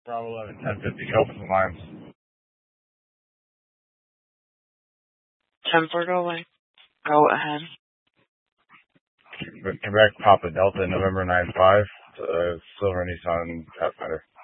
Bravo 11, 1050, open the lines. 10-4, go away. Go ahead. Quebec Papa Delta, November 9-5, Silver Nissan Pathfinder.